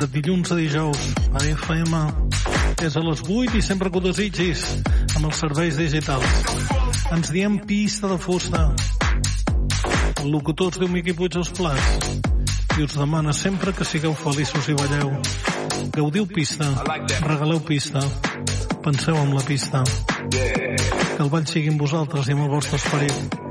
de dilluns a dijous, a FM. És a les 8 i sempre que ho desitgis, amb els serveis digitals. Ens diem pista de fusta. El locutor es diu Miqui Puig als plats i us demana sempre que sigueu feliços i balleu. Gaudiu pista, regaleu pista, penseu en la pista. Que el ball sigui amb vosaltres i amb el vostre esperit.